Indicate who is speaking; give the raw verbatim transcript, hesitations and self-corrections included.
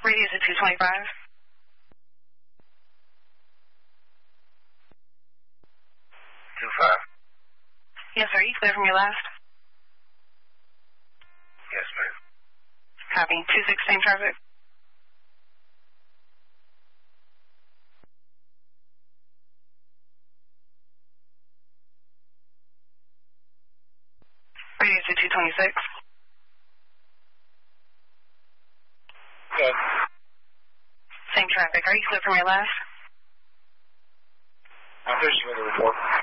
Speaker 1: Radius at two twenty-five.
Speaker 2: two five.
Speaker 1: Yes, sir. You clear from your last?
Speaker 2: Yes, ma'am.
Speaker 1: Copy. two six, same traffic. Radius at two twenty-six.
Speaker 2: Yes.
Speaker 1: Same traffic. Are you clear from your last?
Speaker 2: I'm finishing with the report.